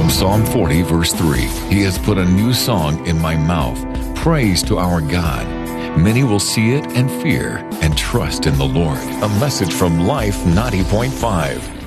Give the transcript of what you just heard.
From Psalm 40, verse 3, He has put a new song in my mouth, praise to our God. Many will see it and fear and trust in the Lord. A message from Life 90.5.